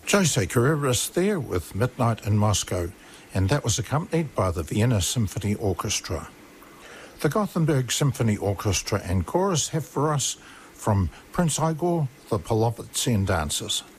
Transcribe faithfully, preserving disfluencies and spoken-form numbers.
Jose Carreras there with Midnight in Moscow, and that was accompanied by the Vienna Symphony Orchestra. The Gothenburg Symphony Orchestra and Chorus have for us from Prince Igor, the Polovitsian Dancers.